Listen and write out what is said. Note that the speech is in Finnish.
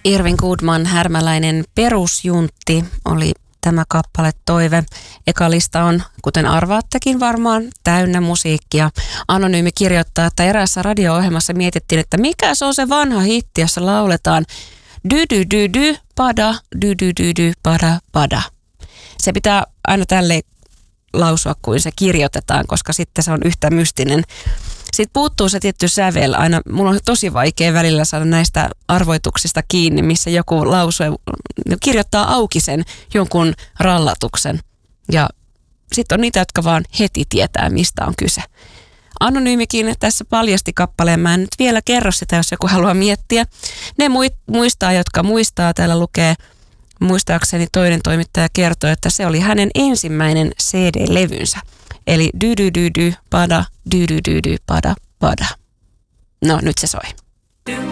Irvin Goodman, Härmäläinen perusjuntti oli tämä kappale Toive. Eka lista on, kuten arvaattekin varmaan, täynnä musiikkia. Anonyymi kirjoittaa, että eräässä radio-ohjelmassa mietittiin, että mikä se on se vanha hitti, jossa lauletaan dy pada, dy pada, pada. Se pitää aina tälleen lausua, kuin se kirjoitetaan, koska sitten se on yhtä mystinen. Sitten puuttuu se tietty sävel. Aina mulla on tosi vaikea välillä saada näistä arvoituksista kiinni, missä joku lausuu kirjoittaa auki sen jonkun rallatuksen. Ja sitten on niitä, jotka vaan heti tietää, mistä on kyse. Anonyymikin tässä paljasti kappaleen. Mä en nyt vielä kerro sitä, jos joku haluaa miettiä. Ne muistaa, jotka muistaa. Täällä lukee, muistaakseni toinen toimittaja kertoo, että se oli hänen ensimmäinen CD-levynsä. Eli dy pada, dy pada, pada. No nyt se soi.